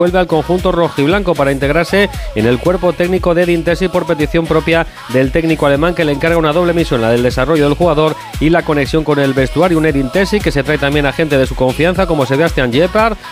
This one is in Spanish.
vuelve al conjunto rojiblanco para integrarse en el cuerpo técnico de Edin Terzic por petición propia del técnico alemán, que le encarga una doble misión, la del desarrollo del jugador y la conexión con el vestuario. Un Edin Terzic que se trae también a gente de su confianza como Sebastian Gebhardt,